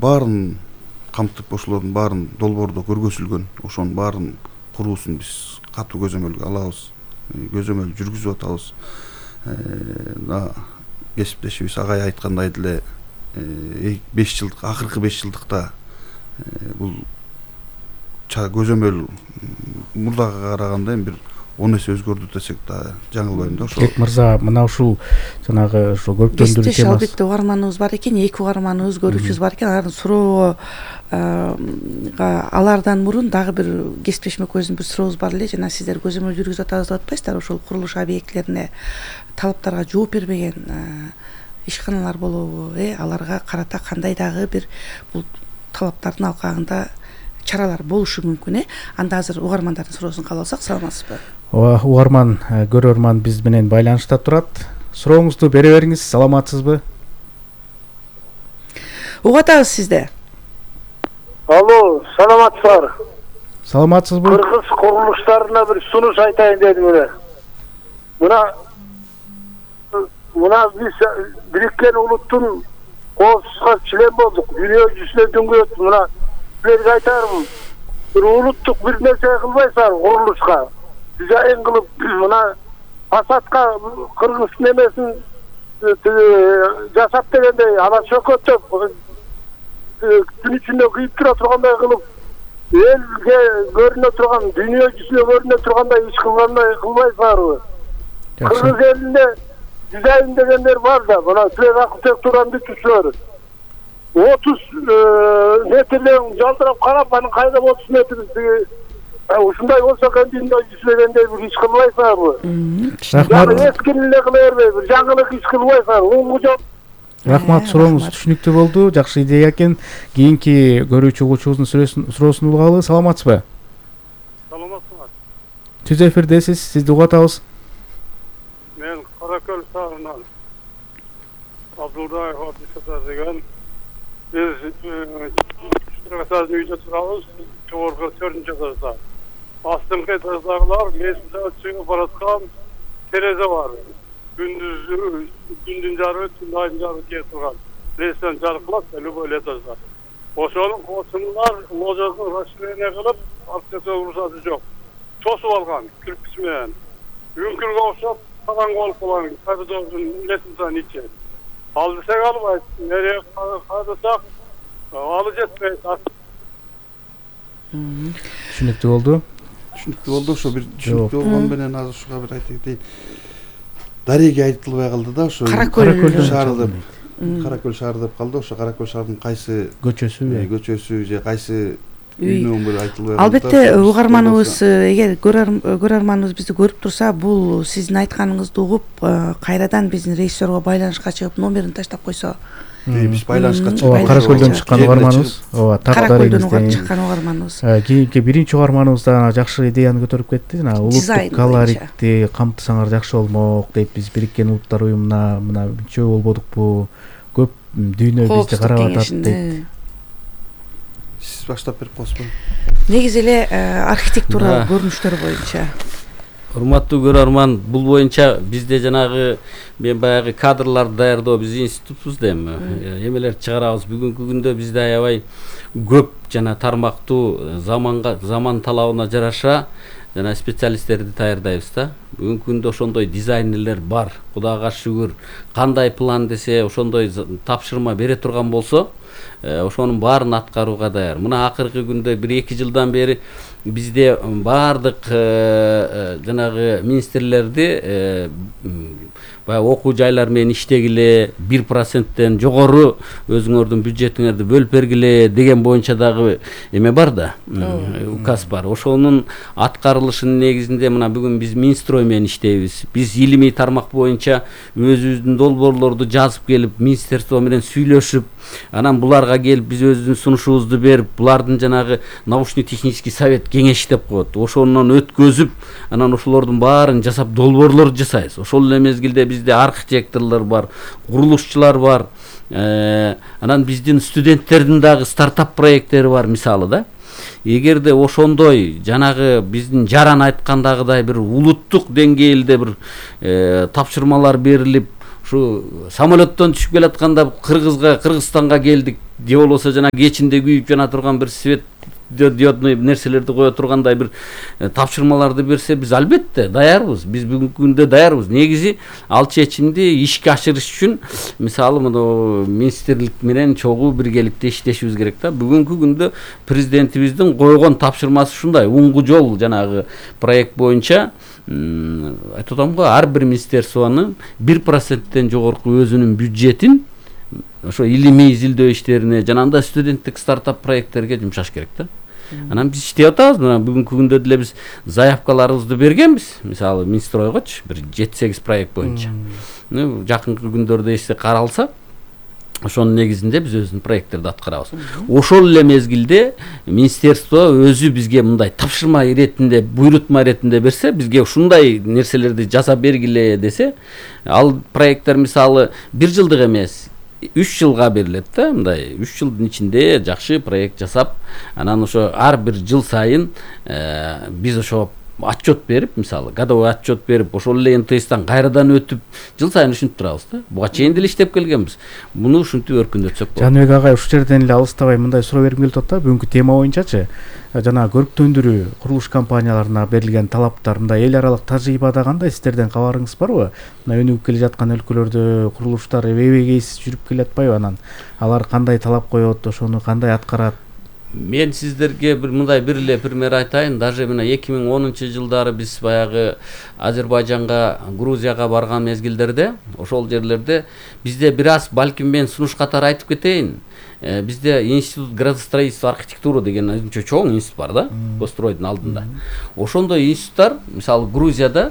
баарын камтып, ошолордун баарын долбоордо көргөзүлгөн, ошонун баарын куруусун биз катуу көзөмөлгө алабыз, көзөмөл жүргүзүп атабыз. Кесиптешибиз Агай айткандай деле 5 жылдык, акыркы 5 жылдыкта бул көзөмөл мурдага караганда бир 10 эсе өзгөрдү десек да жаңылбайм да. Бек мырза, мына ушул жанагы ошо көрүктөндүрүү темасы. Албетте угарманыбыз бар экен, 2 угарманыбыз, көрүүчүбүз бар экен. Алардын суроого алардан мурун дагы бир кесиптешме көзүн бир сурообуз бар эле. Жана сиздер көзөмөл жүргүзүп атабыз деп атпайсыздар, ошол курулуш объектилерине талаптарга жооп бербеген ишканалар болобу? Аларга карата кандай дагы бир бул талаптардын алкагында чаралар болушу мүмкүн? Анда азыр угармандардын суроосун кабыл алсак, саламатсызбы? Ооба, угарман, көрөрман биз менен байланышта турат. Сурооңузду бере бериңиз, саламатсызбы? Угуп атабыз сизди. Алло, саламатсыздар. Саламатсызбы? Кыргыз курулуштарына бир сунуш айтайын дедим эле. Мына биз Бириккен Улуттун коопсуздукка член болдук. Дүйнө жүзүнө дүңгөрөт. Мына силерге айтарым, бир улуттук бир нерсе кылбайсыздар курулушка. Дизайн кылып, мына фасадка кыргыз немесин жасап дегендей, ана чөкөтөп, күн ичинде кыйып тура тургандай кылып, элге көрүнө турган, дүйнө жүзүнө көрүнө тургандай иш кылбайсыздарбы? Кыргыз элинде дизайн дегендер бар да, мына силер архитектураны бүтүүчүлөр. 30 метрден жалтырап карап, анын кайда 30 метр ушундай болсо дүйнө жүзүндөгөндөй бир иш кылбайсыздарбы? Рахмат. Эскини эле кыла бербей, бир жаңылык иш кылбайсыздар. Угуу жок. Рахмат, сурооңуз түшүнүктүү болду. Жакшы идея экен. Кийинки көрүүчү угуучубуздун суроосун угалы. Саламатсызбы? Саламатсызбы. Түз эфирдесиз, сизди угуп атабыз. Мен Каракөл шаарынан Абдулдаев Абдусатар деген. Биз Чүрөксаздын үйдө турабыз, жогорку 4-чү этажда. Астыңкы этаждагылар лестница чыгып бараткан терезе бар. Күндүн жарыгы, түндүн айдын жарыгы келип турган. Лестница жарыклап, любой этажда. Ошонун косундар ложасын расширение кылып, аркасы урушасы жок. Тосуп алган кирпич менен. Үңкүргө окшоп, караңгы болуп калган коридордун лестницанын ичи. Ал десек албайт, нере кайдасак алы жетпейт. Түшүнүктүү болду. Ошо бир түшүнүктүү болгон менен азыр ушуга бир айта кетейин. Дареге айтылбай калды да, ошо Каракөл шаары деп. Каракөл шаары деп калды. Ошо Каракөл шаарынын кайсы көчөсү же кайсы үйүнөн бир айтылбай калды. Албетте угарманыбыз, эгер көрөрманыбыз бизди көрүп турса, бул сиздин айтканыңызды угуп, кайрадан биздин режиссерго байланышка чыгып, номерин таштап койсо. Биз байланышка чыгып, Каракөлдөн чыккан угарманыбыз. Ооба, Каракөлдөн чыккан угарманыбыз. Кийинки биринчи угарманыбыз да жакшы идеяны көтөрүп кетти. Жана улуттук колоритти камтысаңар жакшы болмок дейт. Биз Бириккен Улуттар уюмуна мына чөө болбодукпу? Көп дүйнө бизди карап атат дейт. Сиз баштап берип коесузбу? Негизи эле архитектура көрүнүштөр боюнча. Урматтуу көрөрман, бул боюнча бизде жанагы мен баягы кадрларды даярдоо биз институтубуз да эмелер чыгарабыз. Бүгүнкү күндө бизде аябай көп жана тармактуу заман талабына жараша жана специалисттерди даярдайбыз да. Бүгүнкү күндө ошондой дизайнерлер бар. Кудайга шүгүр. Кандай план десе, ошондой тапшырма бере турган болсо, ошонун баарын аткарууга даяр. Мына акыркы күндө 1-2 жылдан бери бизде баардык жанагы министрлерди баягы окуу жайлар менен иштегиле, 1%тен жогору өзүңөрдүн бюджетиңерди бөлүп бергиле деген боюнча дагы эме бар да, указ бар. Ошонун аткарылышынын негизинде мына бүгүн биз Минстрой менен иштейбиз. Биз илимий тармак боюнча өзүбүздүн долбоорлорду жазып келип, министерство менен сүйлөшүп, анан буларга келип биз өзүбүздүн сунушубузду берип, булардын жанагы научно-технический совет кеңеш деп коет. Ошондон өткөзүп, анан ошолордун баарын жасап долбоорлорду жасайбыз. Ошол эле мезгилде бизде архитекторлор бар, курулушчулар бар. Анан биздин студенттердин дагы стартап проекттери бар, мисалы да. Эгерде ошондой жанагы биздин жаран айткандагыдай бир улуттук деңгээлде бир тапшырмалар берилип, ушу самолеттон түшүп келатканда Кыргызстанга келдик же болбосо жана кечинде күйүп жана турган бир свет диодный нерселерди кое тургандай бир тапшырмаларды берсе биз албетте даярбыз. Биз бүгүнкү күндө даярбыз. Негизи ал чечимди ишке ашырыш үчүн мисалы мына министрлик менен чогуу биргеликте иштешибиз керек да. Бүгүнкү күндө президентибиздин койгон тапшырмасы ушундай: уңгу жол жанагы проект боюнча айтып атам го, ар бир министерствонун 1%тен жогорку өзүнүн бюджетин ошо илимий изилдөө иштерине жана анда студенттик стартап проекттерге жумшаш керек да. Анан биз иштеп атабыз. Мына бүгүнкү күндө деле биз заявкаларыбызды бергенбиз. Мисалы Минстройгочу бир 7-8 проект боюнча. Жакынкы күндөрдө эсте каралса, ошонун негизинде биз өзүбүздүн проекттерди аткарабыз. Ошол эле мезгилде министерство өзү бизге мындай тапшырма иретинде, буйрутма иретинде берсе, бизге ушундай нерселерди жасап бергиле десе, ал проекттер мисалы 1 жылдык эмес, 3 жылга берилет да. Мындай 3 жылдын ичинде жакшы проект жасап, анан ошо ар бир жыл сайын биз ошо отчет берип, мисалы годовой отчет берип, ошол эле НТСтан кайрадан өтүп жыл сайын ушинтип турабыз да. Буга чейин деле иштеп келгенбиз. Муну ушинтип өркүндөтсөк болот. Жаныбек агай, ушул жерден эле алыстабай мындай суроо бергим келип атат да. Бүгүнкү тема боюнчачы жана көрктөндүрүү курулуш компанияларына берилген талаптар, мындай эл аралык тажрыйбада кандай, сиздерден кабарыңыз барбы? Мына өнүгүп келе жаткан өлкөлөрдө курулуштар эбегейсиз жүрүп келатпайбы? Анан алар кандай талап коет, ошону кандай аткарат? Мен сиздерге мындай бир эле пример айтайын. Даже мына 2010-жылдары биз баягы Азербайжанга, Грузияга барган мезгилдерде, ошол жерлерде бизде бир аз, балким мен сунуш катары айтып кетейин. Бизде институт градостроительства архитектура деген өзүнчө чоң институт бар да, Постройдун алдында. Ошондой институттар, мисалы Грузияда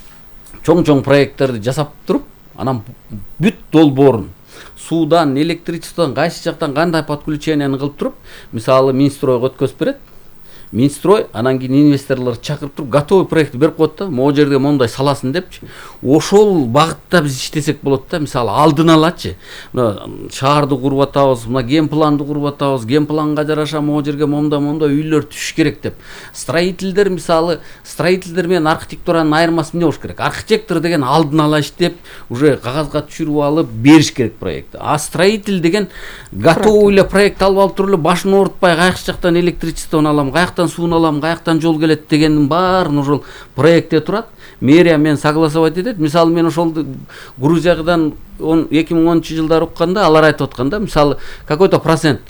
чоң проекттерди жасап туруп, анан бүт долбоорун суудан, электричестводан, кайсы жактан кандай подключенияны кылып туруп, мисалы Минстройго өткөзүп берет. Минстрой анан кийин инвесторлорду чакырып туруп готовый проект берип коет да, могу жерге моундай саласын депчи. Ошол багытта биз иштесек болот да. Мисалы алдын алачы. Мына шаарды куруп атабыз, мына ген планды куруп атабыз, ген планга жараша могу жерге моундай үйлөр түшүш керек деп. Строительдер мисалы, строительдер менен архитектуранын айырмасы эмне болуш керек? Архитектор деген алдын ала иштеп, уже кагазга түшүрүп алып бериш керек проектти. А строитель деген готовый эле проект алып туруп эле башын оорутпай, кайсы жактан электричествону алам, суун алам, каяктан жол келет дегендин баарын ошол проектте турат. Мэрия менен согласовать этет. Мисалы мен ошол Грузиядан 2010-жылдары укканда алар айтып атканда, мисалы какой-то процент,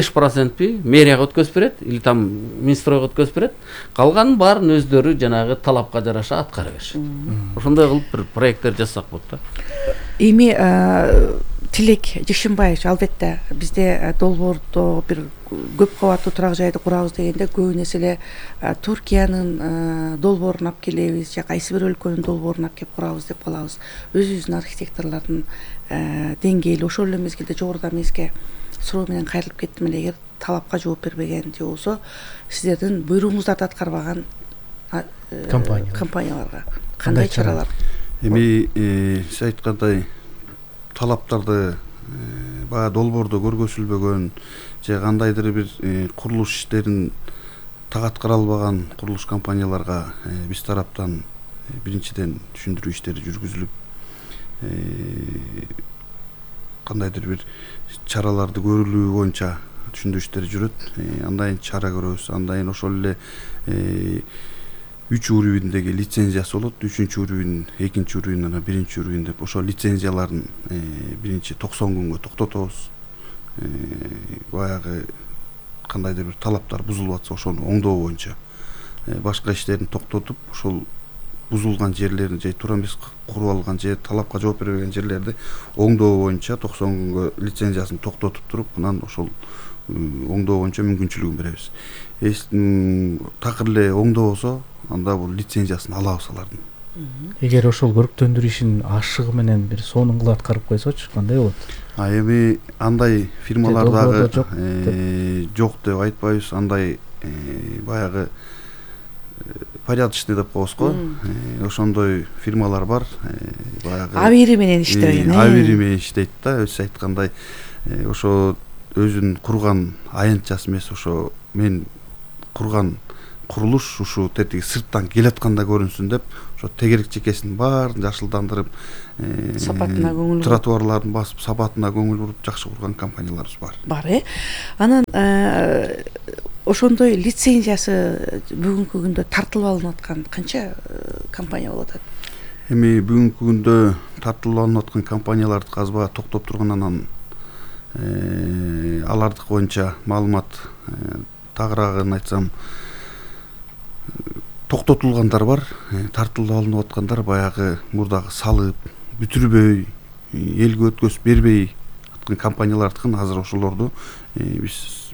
15% мэрияга өткөзүп берет или там Минстройго өткөзүп берет. Калганын баарын өздөрү жанагы талапка жараша аткара беришет. Ошондой кылып бир проекттер жасасак болот да. Эми Тилек Жекшенбаевич, албетте бизде долбоордо бир көп кабаттуу турак жайды курабыз дегенде көбүнесе эле Туркиянын долбоорун алып келебиз же кайсы бир өлкөнүн долбоорун алып келип курабыз деп калабыз. Өзүбүздүн архитекторлордун деңгээли ошол эле мезгилде жогоруда эмеске суроо менен кайрылып кеттим эле. Эгер талапка жооп бербеген же болбосо сиздердин буйругуңуздарды аткарбаган компанияларга кандай чаралар? Эми сиз айткандай талаптарды баягы долбоордо көргөзүлбөгөн же кандайдыр бир курулуш иштерин так аткара албаган курулуш компанияларга биз тараптан биринчиден түшүндүрүү иштери жүргүзүлүп, кандайдыр бир чараларды көрүлүү боюнча түшүндүрүү иштери жүрөт. Андан чара көрөбүз. Андан ошол эле 3 уровендеги лицензиясы болот. 3-чү уровень, 2-чи уровень, анан 1-чи уровень деп ошол лицензияларын биринчи 90 күнгө токтотобуз. Баягы кандайдыр бир талаптар бузулуп атса ошону оңдоо боюнча башка иштерин токтотуп, ошол бузулган жерлерин же туура эмес куруп алган же талапка жооп бербеген жерлерди оңдоо боюнча 90 күнгө лицензиясын токтотуп туруп, анан ошол оңдоо боюнча мүмкүнчүлүгүн беребиз. Такыр эле оңдобосо, анда бул лицензиясын алабыз алардын. Эгер ошол көрктөндүрүү ишин ашыгы менен бир сонун аткарып койсочу кандай болот? Эми андай фирмалар дагы жок деп айтпайбыз. Андай баягы порядочный деп коебуз го. Ошондой фирмалар бар. Баягы Авири менен иштеген. Авири менен иштейт да. Өзү айткандай, ошо өзүнүн курган аянтчасы эмес, ошо мен курган курулуш ушу тетиги сырттан келатканда көрүнсүн деп ошо тегерек чекесин баарын жашылдандырып, сапатына көңүл тротуарларын басып, сапатына көңүл буруп жакшы курган компанияларыбыз бар. Бар, Анан ошондой лицензиясы бүгүнкү күндө тартылып алынып аткан канча компания болуп атат? Эми бүгүнкү күндө тартылып алынып аткан компанияларды казба токтоп тургандан алардык боюнча маалымат тагыраагын айтсам, токтотулгандар бар, тартылып алынып аткандар баягы мурдагы салып, бүтүрбөй, элге өткөзүп бербей аткан компаниялардыкын азыр ошолорду биз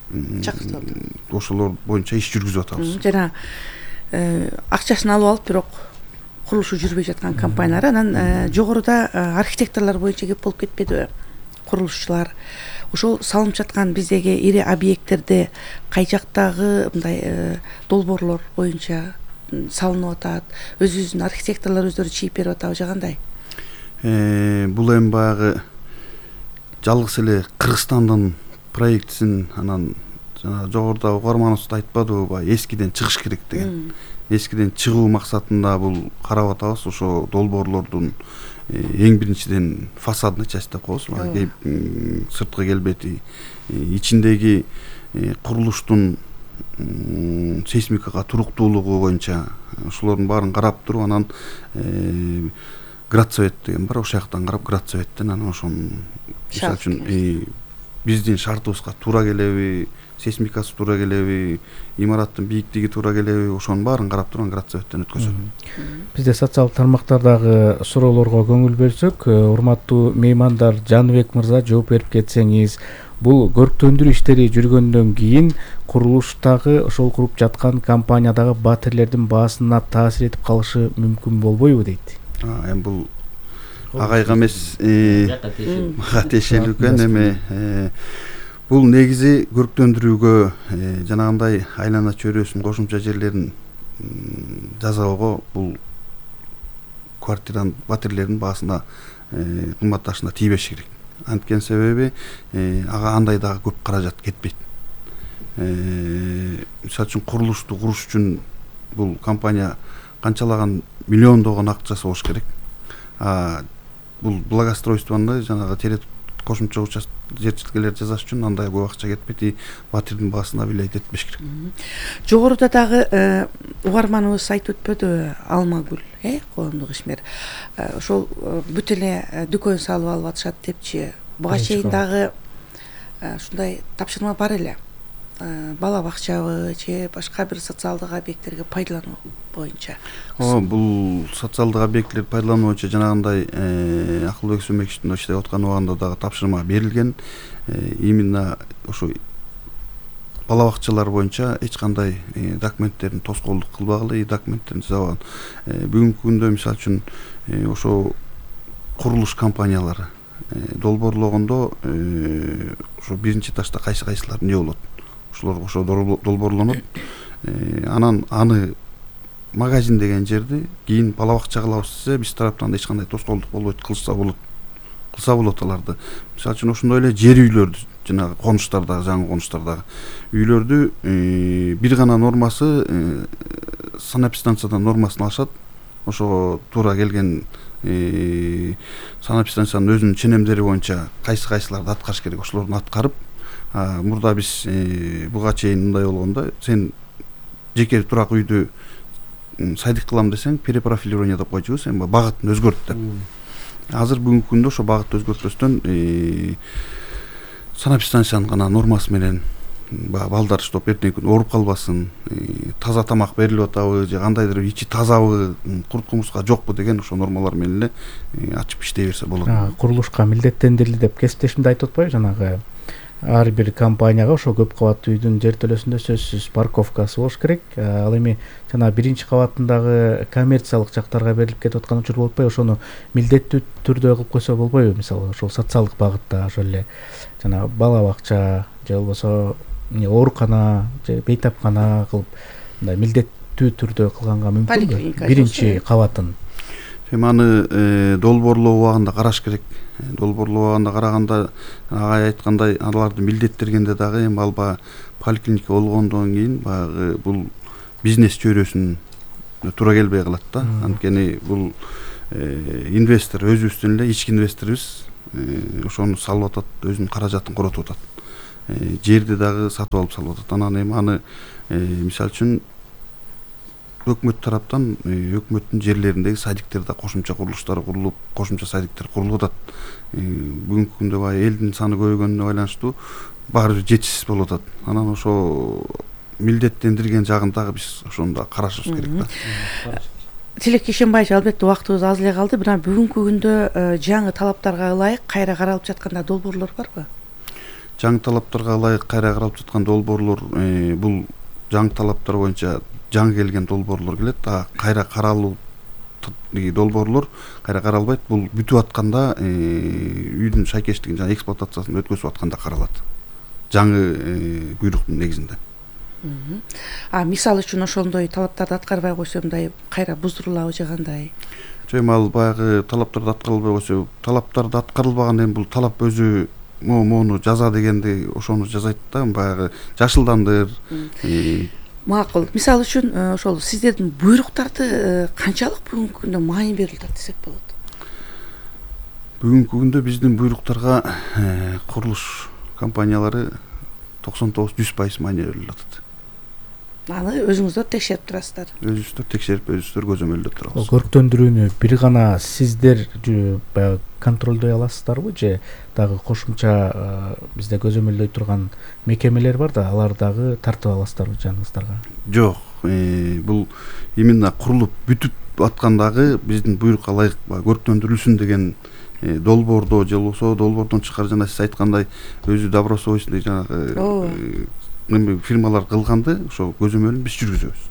ошолор боюнча иш жүргүзүп атабыз. Жана акчасын алып алып, бирок курулушу жүрбөй жаткан компаниялар, анан жогоруда архитекторлор боюнча кеп болуп кетпедиби? Курулушчулар ошол салынып жаткан биздеги ири объекттерде кай жактагы мындай долбоорлор боюнча салынып атат? Өзүбүздүн архитекторлор өздөрү чийип берип атабы же кандай? Бул эми баягы жалгыз эле Кыргызстандын проектисин, анан жана жогоруда угарманыбыз айтпадыбы, баягы эскиден чыгыш керек деген. Эскиден чыгуу максатында бул карап атабыз. Ошо долбоорлордун эң биринчиден фасадный часть деп коебуз, сырткы келбети, ичиндеги курулуштун сейсмикага туруктуулугу боюнча ошолордун баарын карап туруп, анан градсовет деген бар, ошол жактан карап градсоветтен анан ошонун мисалы үчүн биздин шартыбызга туура келеби, сейсмикасы туура келеби, имараттын бийиктиги туура келеби, ошонун баарын карап турган градсоветтен өткөзөт. Бизде социалдык тармактардагы суроолорго көңүл бөлсөк, урматтуу меймандар, Жаныбек мырза жооп берип кетсеңиз, бул көрктөндүрүү иштери жүргөндөн кийин курулуштагы ошол куруп жаткан компаниядагы батирлердин баасына таасир этип калышы мүмкүн болбойбу дейт. Эми бул агайга эмес, мага тиешелүү экен. Эми бул негизи көрктөндүрүүгө жанагындай айлана чөйрөсүн, кошумча жерлерин жасоого бул квартиранын батирлердин баасына кымбатташына тийбеш керек. Анткени себеби ага андай дагы көп каражат кетпейт. Мисалы үчүн курулушту куруш үчүн бул компания канчалаган миллиондогон акчасы болуш керек. Бул благоустройствону жанагы тере кошумча жер тилкелерди жасаш үчүн андай көп акча кетпейт, батирдин баасына билет этпеш керек. Жогоруда дагы угарманыбыз айтып өтпөдү, Алмагүл, коомдук ишмер. Ошол бүт эле дүкөн салып алып атышат депчи. Буга чейин дагы ушундай тапшырма бар эле. Бала бакчабы же башка бир социалдык объекттерге пайдалануу боюнча. Бул социалдык объекттер пайдалануу боюнча жанагындай Акылбек Сөмекичтин иштеп аткан убагында дагы тапшырма берилген. Именно ошо бала бакчалар боюнча эч кандай документтерин тоскоолдук кылбагылы, документтерин жасабаган. Бүгүнкү күндө мисалы үчүн ошо курулуш компаниялары долбоорлогондо ошо биринчи этажда кайсылар эмне болот? Ошолор ошо долбоорлонот. Анан аны магазин деген жерди кийин бала бакча кылабыз десе, биз тараптан эч кандай тоскоолдук болбойт, кылса болот аларды. Мисалы үчүн ошондой эле жер үйлөрдү, жанагы конуштардагы, жаңы конуштардагы үйлөрдү бир гана нормасы санэпистанциядан нормасын алышат. Ошого туура келген санэпистанциянын өзүнүн ченемдери боюнча кайсыларды аткарыш керек, ошолорду аткарып, мурда биз буга чейин мындай болгондо, сен жеке турак үйдү сайдык кылам десең, перепрофилирование деп койчубуз, эми багытын өзгөрт деп. Азыр бүгүнкү күндө ошо багытты өзгөртпөстөн санэпистанциянын гана нормасы менен балдар чтоб эртеңки күнү ооруп калбасын, таза тамак берилип атабы же кандайдыр ичи тазабы, курт кумурска жокпу деген ошо нормалар менен эле ачып иштей берсе болот. Курулушка милдеттендирилди деп кесиптешимде айтып атпайбы, жанагы ар бир компанияга ошо көп кабаттуу үйдүн жертөлөсүндө сөзсүз парковкасы болуш керек. Ал эми жана биринчи кабатындагы коммерциялык жактарга берилип кетип аткан учур болуп атпайбы? Ошону милдеттүү түрдө кылып койсо болбойбу? Мисалы ошол социалдык багытта ошол эле жана бала бакча же болбосо оорукана же бейтапкана кылып мындай милдеттүү түрдө кылганга мүмкүнбү? Биринчи кабатын. Эми аны долбоорлоо убагында караш керек. Долбоорлоо убагында караганда агай айткандай аларды милдеттергенде дагы эми алба поликлиника болгондон кийин баягы бул бизнес чөйрөсүн туура келбей калат да. Анткени бул инвестор өзүбүздүн эле ички инвесторубуз ошону салып атат, өзүнүн каражатын коротуп атат. Жерди дагы сатып алып салып атат. Анан эми аны мисалы үчүн өкмөт тараптан өкмөттүн жерлериндеги садиктерде кошумча курулуштар курулуп, кошумча садиктер курулуп атат. Бүгүнкү күндө баягы элдин саны көбөйгөнүнө байланыштуу баары бир жетишсиз болуп атат. Анан ошо милдеттендирген жагын дагы биз ошону да карашыбыз керек да. Тилек Ишенбаевич, албетте убактыбыз аз эле калды, бирок бүгүнкү күндө жаңы талаптарга ылайык кайра каралып жаткан долбоорлор барбы? Жаңы талаптарга ылайык кайра каралып жаткан долбоорлор, бул жаңы талаптар боюнча жаңы келген долбоорлор келет. Кайра каралуу долбоорлор кайра каралбайт. Бул бүтүп атканда үйдүн шайкештигин жана эксплуатациясын өткөзүп атканда каралат. Жаңы буйруктун негизинде. Мисалы үчүн ошондой талаптарды аткарбай койсо мындай кайра буздурулабы же кандай? Жок, ал баягы талаптарды аткарылбай койсо, талаптарды аткарылбаган эми бул талап өзү мону жаза дегенди ошону жазайт да, баягы жашылдандыр. Макул. Мисалы үчүн ошол сиздердин буйруктарды канчалык бүгүнкү күндө маани берилет десек болот? Бүгүнкү күндө биздин буйруктарга курулуш компаниялары 99-100% маани берилип атат. Аны өзүңүздөр текшерип турасыздар. Өзүбүздөр текшерип, өзүбүздөр көзөмөлдөп турабыз. Көрктөндүрүүнү бир гана сиздер баягы контролдой аласыздарбы же дагы кошумча бизде көзөмөлдөй турган мекемелер бар да, алар дагы тартып аласыздарбы жаныңыздарга? Жок, бул именно курулуп бүтүп аткандагы биздин буйрукка ылайык көрктөндүрүлсүн деген долбоордо же болбосо долбоордон тышкары жана сиз айткандай өзү добросовестный жанагы фирмалар кылганды ошо көзөмөлүн биз жүргүзөбүз.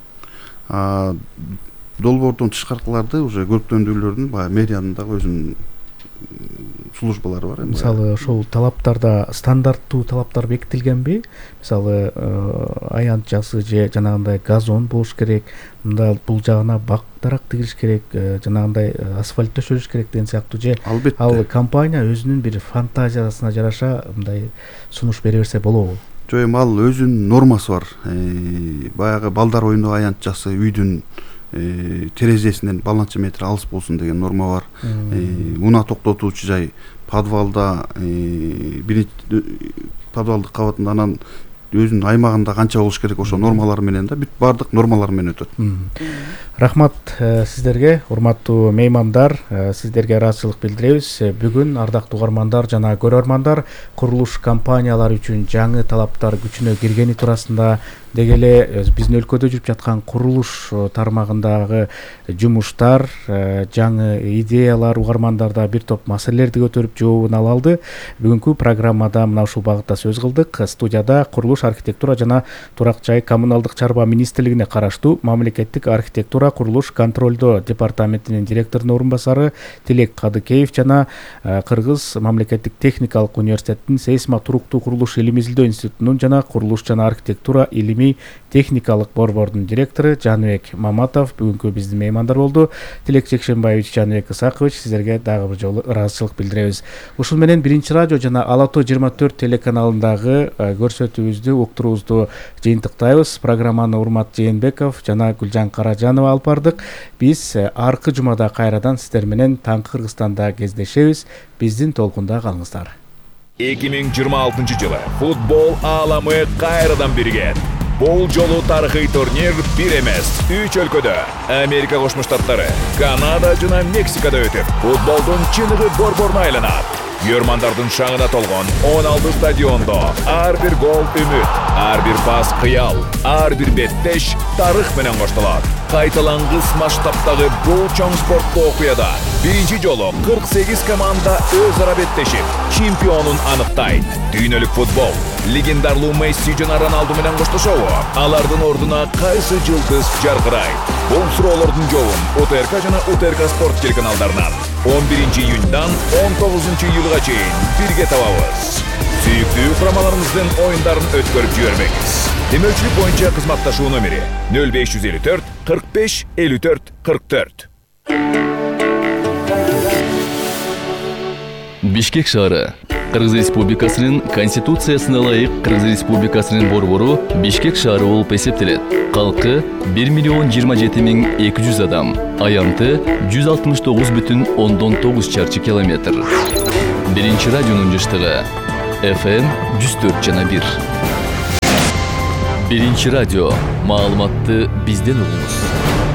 Долбоордон тышкаркыларды уже көрктөндүрүүлөрдүн баягы мэриянын дагы өзүнүн службалары бар. Мисалы ошол талаптарда стандарттуу талаптар бекитилгенби? Мисалы аянтчасы же жанагындай газон болуш керек, мында бул жагына бак-дарак тигиш керек, жанагындай асфальт төшөлүш керек деген сыяктуу же ал компания өзүнүн бир фантазиясына жараша мындай сунуш бере берсе болобу? Жок, эми ал өзүнүн нормасы бар. Баягы балдар ойноо аянтчасы үйдүн терезесинен баланча метр алыс болсун деген норма бар. Унаа токтотуучу жай подвалда, подвалдык кабатында, анан өзүнүн аймагында канча болуш керек, ошо нормалар менен да бүт баардык нормалар менен өтөт. Рахмат сиздерге, урматтуу меймандар, сиздерге ыраазычылык билдиребиз. Бүгүн ардактуу угармандар жана көрөрмандар курулуш компаниялары үчүн жаңы талаптар күчүнө киргени туурасында деги эле биздин өлкөдө жүрүп жаткан курулуш тармагындагы жумуштар, жаңы идеялар, угармандарда бир топ маселелерди көтөрүп жообун ала алды. Бүгүнкү программада мына ушул багытта сөз кылдык. Студияда курулуш, архитектура жана турак жай коммуналдык чарба министрлигине караштуу мамлекеттик архитектура курулуш контролдоо департаментинин директорунун орун басары Тилек Кадыкеев жана Кыргыз мамлекеттик техникалык университеттин сейсма туруктуу курулуш илим изилдөө институтунун жана курулуш жана архитектура илимий техникалык борбордун директору Жаныбек Маматов бүгүнкү биздин меймандар болду. Тилек Жекшенбаевич, Жаныбек Исакович, сиздерге дагы бир жолу ыраазычылык билдиребиз. Ушул менен Биринчи радио жана Ала Тоо 24 телеканалындагы көрсөтүүбүздү, уктуруубузду жыйынтыктайбыз. Программаны Урмат Жээнбеков жана Гүлжан Каражанова алып бардык. Биз аркы жумада кайрадан сиздер менен таңкы Кыргызстанда кездешебиз. Биздин толкунда калыңыздар. 2026 жылы футбол ааламы кайрадан биригет. Бул жолу тарыхый турнир бир эмес, 3 өлкөдө, Америка Кошмо Штаттары, Канада жана Мексикада өтүп, футболдун чыныгы борборуна айланат. Көрмандардын шаңына толгон 16 стадиондо ар бир гол үмүт, ар бир пас кыял, ар бир беттеш тарых менен коштолот. Кайталангыс масштабтагы бул чоң спорттуу окуяда биринчи жолу 48 команда өз ара беттешип, чемпионун аныктайт. Дүйнөлүк футбол легендарлуу Месси жана Роналду менен коштошобу? Алардын ордуна кайсы жылдыз жаркырайт? Бул суроолордун жообун УТРК жана УТРК спорт телеканалдарынан 11 июньдан 19 июлга чейин бирге табабыз. Сүйүктүү курамаларыбыздын оюндарын өткөрүп жибербеңиз. Демөчүлүк боюнча кызматташуу номери 0554 45 54 44. Бишкек шаары. Кыргыз Республикасынын Конституциясына ылайык Кыргыз Республикасынын борбору Бишкек шаары болуп эсептелет. Калкы 1.027.200 адам. Аянты 169,9 чарчы километр. Биринчи радионун жыштыгы FM 104,1. Биринчи радио. Маалыматты бизден угуңуз.